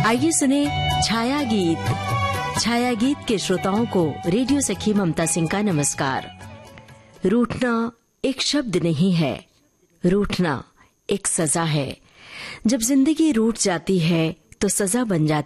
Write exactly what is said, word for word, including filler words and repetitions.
आइए सुने छाया गीत। छाया गीत के श्रोताओं को रेडियो सखी ममता सिंह का नमस्कार। रूठना एक शब्द नहीं है, रूठना एक सजा है। जब जिंदगी रूठ जाती है तो सजा बन जाती